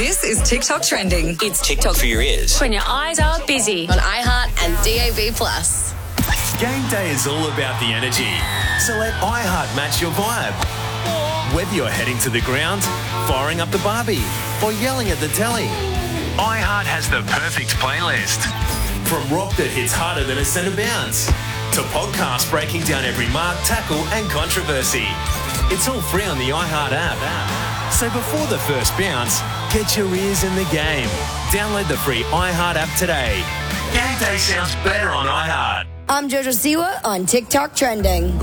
This is TikTok Trending. It's TikTok for your ears. When your eyes are busy. On iHeart and DAB+. Game day is all about the energy, so let iHeart match your vibe. Whether you're heading to the ground, firing up the barbie, or yelling at the telly, iHeart has the perfect playlist. From rock that hits harder than a centre bounce, to podcasts breaking down every mark, tackle and controversy. It's all free on the iHeart app. So before the first bounce, get your ears in the game. Download the free iHeart app today. Game day sounds better on iHeart. I'm Jojo Siwa on TikTok Trending.